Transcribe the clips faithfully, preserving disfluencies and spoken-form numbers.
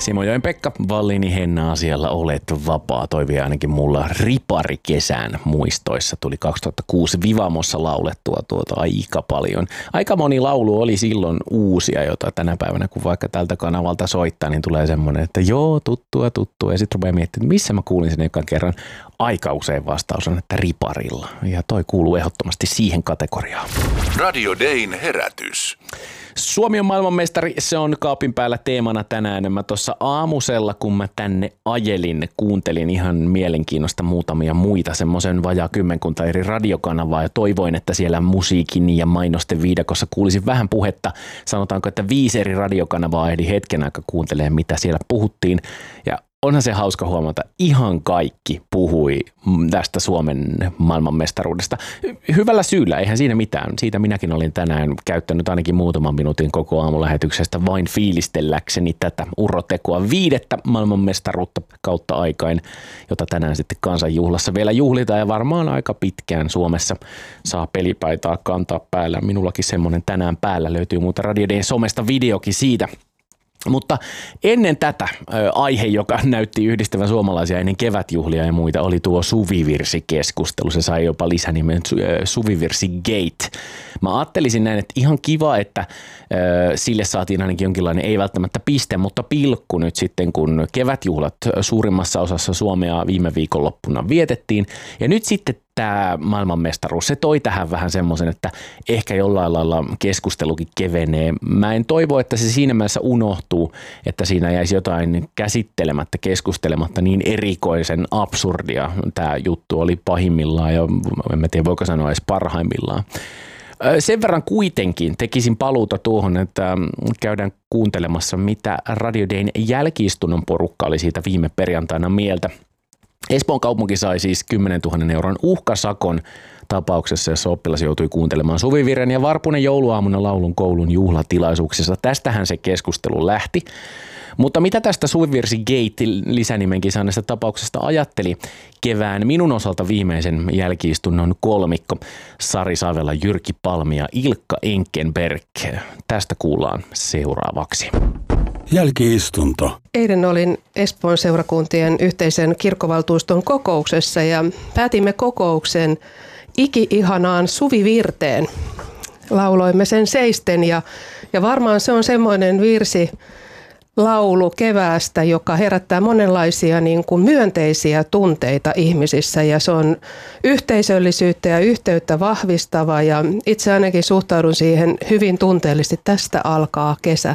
Simojoen Pekka, Vallini Henna asialla olet vapaa. Toivi ainakin mulla riparikesän muistoissa. Tuli kaksituhattakuusi Vivamossa laulettua tuota aika paljon. Aika moni laulu oli silloin uusia, jota tänä päivänä kun vaikka tältä kanavalta soittaa, niin tulee semmoinen, että joo, tuttua, tuttua. Ja sitten rupeaa miettimään, että missä mä kuulin sen ekan kerran. Aika usein vastaus on, että riparilla. Ja toi kuuluu ehdottomasti siihen kategoriaan. Radio Dayn herätys. Suomi on maailmanmestari, se on kaapin päällä teemana tänään. Mä tuossa aamusella, kun mä tänne ajelin, kuuntelin ihan mielenkiinnosta muutamia muita, semmoisen vajaa kymmenkunta eri radiokanavaa ja toivoin, että siellä musiikin ja mainosten viidakossa kuulisin vähän puhetta. Sanotaanko, että viisi eri radiokanavaa ehdi hetken aikaa kuuntelemaan, mitä siellä puhuttiin. Ja onhan se hauska huomata, ihan kaikki puhui tästä Suomen maailmanmestaruudesta. Hyvällä syyllä, eihän siinä mitään. Siitä minäkin olin tänään käyttänyt ainakin muutaman minuutin koko aamulähetyksestä vain fiilistelläkseni tätä urotekoa viidettä maailmanmestaruutta kautta aikain, jota tänään sitten kansanjuhlassa vielä juhlitaan ja varmaan aika pitkään Suomessa saa pelipaitaa kantaa päällä. Minullakin semmoinen tänään päällä löytyy muuta Radio Dayn somesta videokin siitä. Mutta ennen tätä aihe, joka näytti yhdistävän suomalaisia ennen kevätjuhlia ja muita, oli tuo suvivirsikeskustelu. Se sai jopa lisänimen Suvivirsi-gate. Mä ajattelisin näin, että ihan kiva, että sille saatiin ainakin jonkinlainen, ei välttämättä piste, mutta pilkku nyt sitten, kun kevätjuhlat suurimmassa osassa Suomea viime viikonloppuna vietettiin. Ja nyt sitten tämä maailmanmestaruus, se toi tähän vähän semmoisen, että ehkä jollain lailla keskustelukin kevenee. Mä en toivo, että se siinä mielessä unohtuu, että siinä jäisi jotain käsittelemättä, keskustelematta niin erikoisen absurdia. Tämä juttu oli pahimmillaan ja en tiedä voiko sanoa edes parhaimmillaan. Sen verran kuitenkin tekisin paluuta tuohon, että käydään kuuntelemassa, mitä Radio Dayn jälki-istunnon porukka oli siitä viime perjantaina mieltä. Espoon kaupunki sai siis kymmenentuhannen euron uhkasakon tapauksessa, jossa oppilas joutui kuuntelemaan Suvivirren ja Varpunen jouluaamuna laulun koulun juhlatilaisuuksissa. Tästähän se keskustelu lähti. Mutta mitä tästä Suvivirsi-gate lisänimenkin saaneesta tapauksesta ajatteli kevään minun osalta viimeisen jälki-istunnon kolmikko Sari Savela, Jyrki Palmi ja Ilkka Enkenberg? Tästä kuullaan seuraavaksi. Jälki-istunto. Eilen olin Espoon seurakuntien yhteisen kirkkovaltuuston kokouksessa ja päätimme kokouksen iki-ihanaan Suvivirteen. Lauloimme sen seisten ja, ja varmaan se on semmoinen virsi, laulu keväästä, joka herättää monenlaisia niin kuin myönteisiä tunteita ihmisissä ja se on yhteisöllisyyttä ja yhteyttä vahvistava ja itse ainakin suhtaudun siihen hyvin tunteellisesti. Tästä alkaa kesä.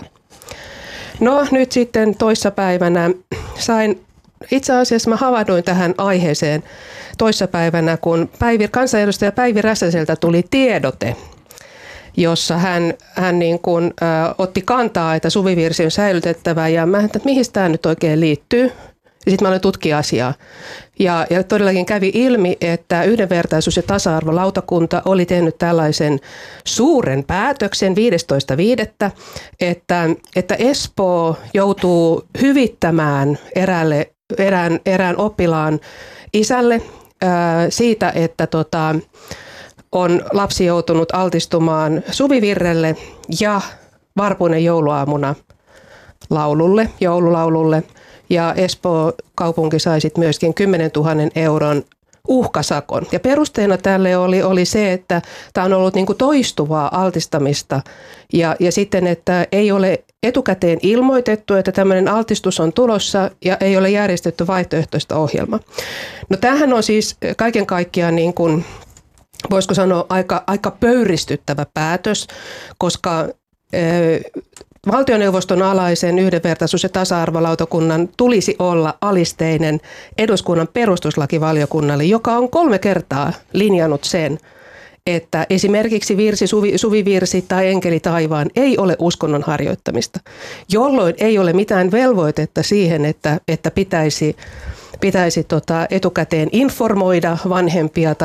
No nyt sitten toissapäivänä sain, itse asiassa mä havahduin tähän aiheeseen toissapäivänä, kun Päivi, kansanedustaja Päivi Räsäseltä tuli tiedote, jossa hän, hän niin kuin, ä, otti kantaa, että suvivirsi on säilytettävä ja mä ajattelin, että mihin tämä nyt oikein liittyy. Ja sitten mä aloin tutkia asiaa. Ja, ja todellakin kävi ilmi, että yhdenvertaisuus- ja tasa-arvolautakunta oli tehnyt tällaisen suuren päätöksen viidestoista viidettä, että, että Espoo joutuu hyvittämään eräälle, erään, erään oppilaan isälle ää, siitä, että tota, on lapsi joutunut altistumaan Suvivirrelle ja Varpunen jouluaamuna laululle, joululaululle. Ja Espoo kaupunki sai sitten myöskin kymmenentuhannen euron uhkasakon. Ja perusteena tälle oli, oli se, että tämä on ollut niinku toistuvaa altistamista ja, ja sitten, että ei ole etukäteen ilmoitettu, että tämmöinen altistus on tulossa ja ei ole järjestetty vaihtoehtoista ohjelmaa. No tämähän on siis kaiken kaikkiaan niin kuin, voisiko sanoa aika, aika pöyristyttävä päätös, koska valtioneuvoston alaisen yhdenvertaisuus- ja tasa-arvolautakunnan tulisi olla alisteinen eduskunnan perustuslakivaliokunnalle, joka on kolme kertaa linjannut sen, että esimerkiksi virsi, suvi, suvivirsi tai enkeli taivaan ei ole uskonnon harjoittamista, jolloin ei ole mitään velvoitetta siihen, että, että pitäisi, pitäisi tota etukäteen informoida vanhempia